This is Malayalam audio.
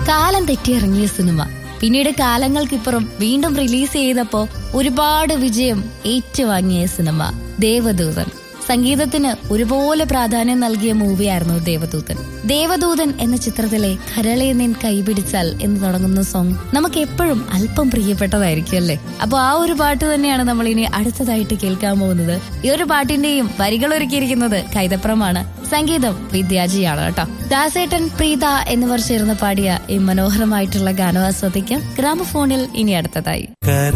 കാലം തെറ്റിയിറങ്ങിയ സിനിമ പിന്നീട് കാലങ്ങൾക്കിപ്പുറം വീണ്ടും റിലീസ് ചെയ്തപ്പോ ഒരുപാട് വിജയം ഏറ്റുവാങ്ങിയ സിനിമ ദേവദൂതൻ. സംഗീതത്തിന് ഒരുപോലെ പ്രാധാന്യം നൽകിയ മൂവിയായിരുന്നു ദേവദൂതൻ. ദേവദൂതൻ എന്ന ചിത്രത്തിലെ കരളെ നിൻ കൈപിടിച്ചാൽ എന്ന് തുടങ്ങുന്ന സോങ് നമുക്ക് എപ്പോഴും അല്പം പ്രിയപ്പെട്ടതായിരിക്കും അല്ലേ? അപ്പൊ ആ ഒരു പാട്ട് തന്നെയാണ് നമ്മൾ ഇനി അടുത്തതായിട്ട് കേൾക്കാൻ പോകുന്നത്. ഈ ഒരു പാട്ടിന്റെയും വരികൾ ഒരുക്കിയിരിക്കുന്നത് കൈതപ്രമാണ്, സംഗീതം വിദ്യാജിയാണ് കേട്ടോ. ദാസേട്ടൻ, പ്രീത എന്നിവർ ചേർന്ന് പാടിയ ഈ മനോഹരമായിട്ടുള്ള ഗാനം ആസ്വദിക്കാം ഗ്രാമഫോണിൽ ഇനി അടുത്തതായി.